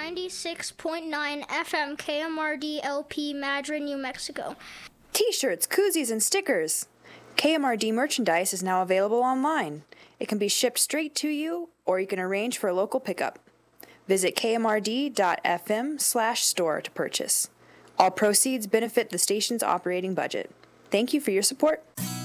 96.9 FM KMRD LP Madrid, New Mexico. T-shirts, koozies, and stickers. KMRD merchandise is now available online. It can be shipped straight to you, or you can arrange for a local pickup. Visit kmrd.fm/store to purchase. All proceeds benefit the station's operating budget. Thank you for your support.